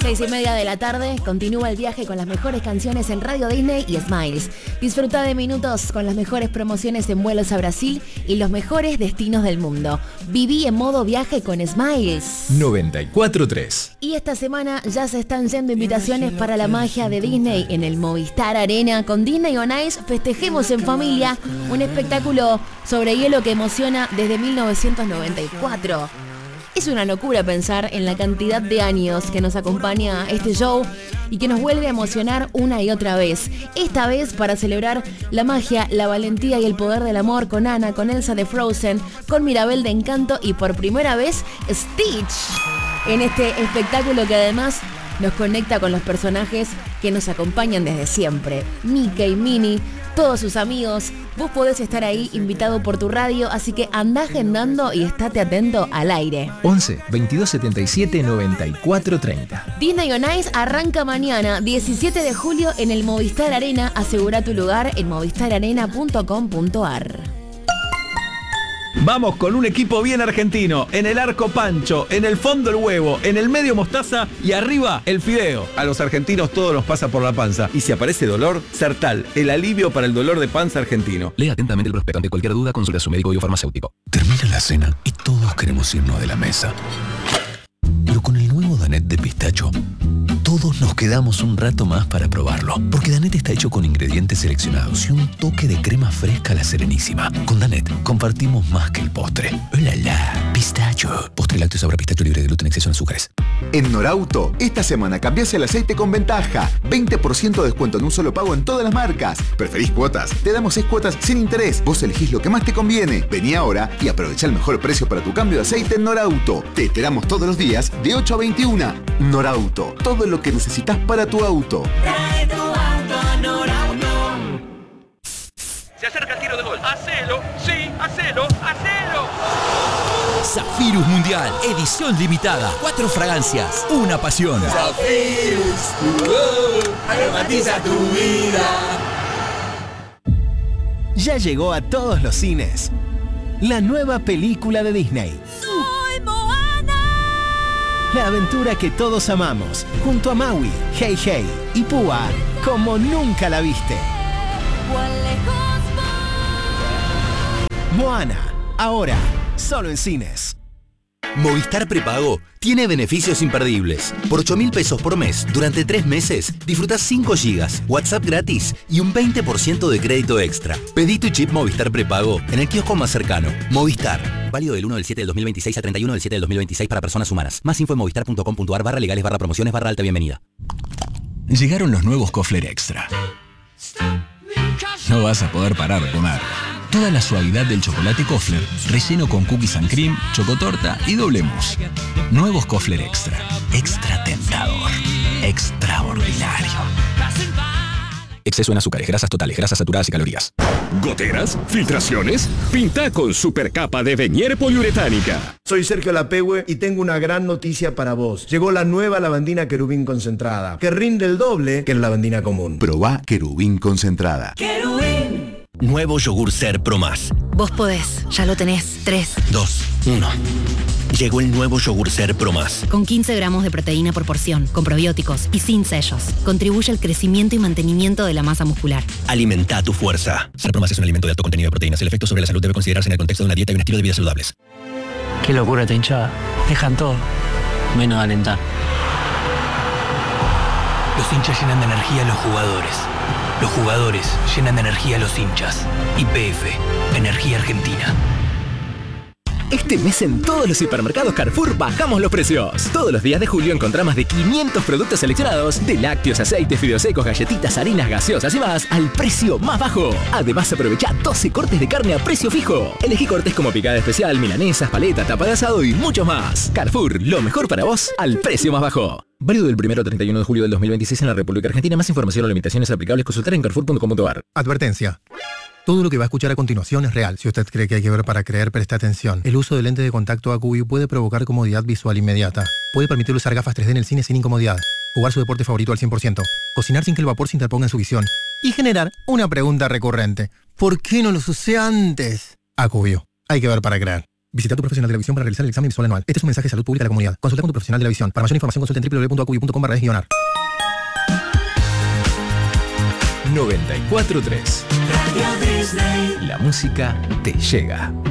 6:30 de la tarde, continúa el viaje con las mejores canciones en Radio Disney y Smiles. Disfruta de minutos con las mejores promociones en vuelos a Brasil y los mejores destinos del mundo. Viví en modo viaje con Smiles. 94.3. Y esta semana ya se están yendo invitaciones para la magia de Disney en el Movistar Arena. Con Disney on Ice festejemos en familia un espectáculo sobre hielo que emociona desde 1994. Es una locura pensar en la cantidad de años que nos acompaña este show y que nos vuelve a emocionar una y otra vez. Esta vez para celebrar la magia, la valentía y el poder del amor con Anna, con Elsa de Frozen, con Mirabel de Encanto y por primera vez Stitch. En este espectáculo que además nos conecta con los personajes que nos acompañan desde siempre. Mickey, Minnie, todos sus amigos. Vos podés estar ahí invitado por tu radio, así que andá agendando y estate atento al aire. 11 22 77 94 30. Disney on Ice arranca mañana, 17 de julio, en el Movistar Arena. Asegura tu lugar en movistararena.com.ar. Vamos con un equipo bien argentino. En el arco Pancho, en el fondo el huevo, en el medio mostaza y arriba el fideo. A los argentinos todo nos pasa por la panza. Y si aparece dolor, Sertal, el alivio para el dolor de panza argentino. Lea atentamente el prospecto. Ante cualquier duda, consulte a su médico y farmacéutico. Termina la cena y todos queremos irnos de la mesa. Pero con el nuevo Danette de pistacho, todos nos quedamos un rato más para probarlo. Porque Danette está hecho con ingredientes seleccionados y un toque de crema fresca a la Serenísima. Con Danette compartimos más que el postre. ¡Hola, la! Pistacho. Postre lácteo sabor a pistacho libre de gluten, exceso en azúcares. En Norauto, esta semana cambiás el aceite con ventaja. 20% de descuento en un solo pago en todas las marcas. ¿Preferís cuotas? Te damos 6 cuotas sin interés. Vos elegís lo que más te conviene. Vení ahora y aprovecha el mejor precio para tu cambio de aceite en Norauto. Te esperamos todos los días de 8 a 21. Norauto. Todo lo que necesitas para tu auto. Trae tu auto a Norauto. Se acerca el tiro de gol. Hacelo, sí, hacelo, hacelo. Zafirus Mundial, edición limitada. 4 fragancias, una pasión. Zafirus, aromatiza tu vida. Ya llegó a todos los cines la nueva película de Disney. ¡Soy Moana! La aventura que todos amamos, junto a Maui, Hey Hey y Púa, como nunca la viste. Moana, ahora, solo en cines. Movistar Prepago tiene beneficios imperdibles. Por 8.000 pesos por mes, durante 3 meses, disfrutás 5 gigas, WhatsApp gratis y un 20% de crédito extra. Pedí tu chip Movistar Prepago en el kiosco más cercano. Movistar. Válido del 1 del 7 del 2026 al 31 del 7 del 2026 para personas humanas. Más info en movistar.com.ar/legales/promociones/alta bienvenida. Llegaron los nuevos Kofler Extra. No vas a poder parar de comer. Toda la suavidad del chocolate Kofler, relleno con cookies and cream, chocotorta y doble mousse. Nuevos Kofler Extra. Extra tentador. Extraordinario. Exceso en azúcares, grasas totales, grasas saturadas y calorías. ¿Goteras? ¿Filtraciones? Pinta con supercapa de Venier poliuretánica. Soy Sergio Lapehue y tengo una gran noticia para vos. Llegó la nueva lavandina Querubín concentrada, que rinde el doble que la lavandina común. Probá Querubín concentrada. ¡Querubín! Nuevo yogur Ser Pro Más. Vos podés, ya lo tenés. 3, 2, 1. Llegó el nuevo yogur Ser Pro Más. Con 15 gramos de proteína por porción, con probióticos y sin sellos. Contribuye al crecimiento y mantenimiento de la masa muscular. Alimenta tu fuerza. Ser Pro Más es un alimento de alto contenido de proteínas. El efecto sobre la salud debe considerarse en el contexto de una dieta y un estilo de vida saludables. Qué locura esta hinchada. Dejan todo, menos alentar. Los hinchas llenan de energía a los jugadores. Los jugadores llenan de energía a los hinchas. YPF, Energía Argentina. Este mes en todos los supermercados Carrefour bajamos los precios. Todos los días de julio encontrá más de 500 productos seleccionados, de lácteos, aceites, fideos secos, galletitas, harinas, gaseosas y más, al precio más bajo. Además aprovecha 12 cortes de carne a precio fijo. Elegí cortes como picada especial, milanesas, paleta, tapa de asado y muchos más. Carrefour, lo mejor para vos al precio más bajo. Válido del 1 al 31 de julio del 2026 en la República Argentina. Más información o limitaciones aplicables consultar en carrefour.com.ar. Advertencia. Todo lo que va a escuchar a continuación es real. Si usted cree que hay que ver para creer, preste atención. El uso de lente de contacto AQI puede provocar comodidad visual inmediata. Puede permitirle usar gafas 3D en el cine sin incomodidad. Jugar su deporte favorito al 100%. Cocinar sin que el vapor se interponga en su visión. Y generar una pregunta recurrente. ¿Por qué no los usé antes? AQI. Hay que ver para creer. Visita a tu profesional de la visión para realizar el examen visual anual. Este es un mensaje de salud pública a la comunidad. Consulta con tu profesional de la visión. Para mayor información consulta en www.acubi.com/ar. 94.3. La música te llega.